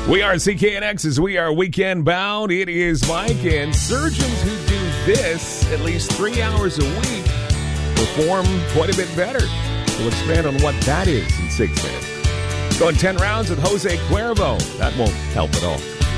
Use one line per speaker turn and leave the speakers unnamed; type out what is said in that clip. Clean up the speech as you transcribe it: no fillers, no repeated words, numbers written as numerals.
We are CKNX as we are weekend bound. It is Mike, and surgeons who do this at least 3 hours a week perform quite a bit better. We'll expand on what that is in 6 minutes. Going 10 rounds with Jose Cuervo. That won't help at all.